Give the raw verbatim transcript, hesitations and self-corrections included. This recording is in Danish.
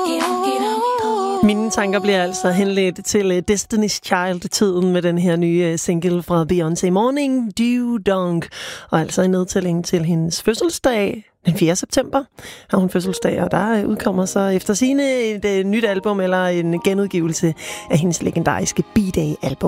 Mine tanker bliver altså henledt til Destiny's Child-tiden med den her nye single fra Beyoncé, Morning Dew Dunk, og altså en nedtælling til hendes fødselsdag. Den fjerde september har hun fødselsdag, og der udkommer så efter sigende et nyt album eller en genudgivelse af hendes legendariske B-Day-album.